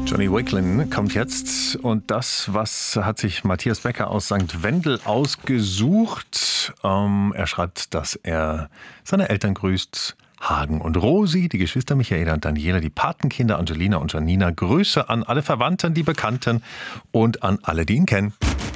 Johnny Wakelin kommt jetzt und das, was hat sich Matthias Becker aus St. Wendel ausgesucht. Er schreibt, dass er seine Eltern grüßt, Hagen und Rosi, die Geschwister Michaela und Daniela, die Patenkinder Angelina und Janina. Grüße an alle Verwandten, die Bekannten und an alle, die ihn kennen.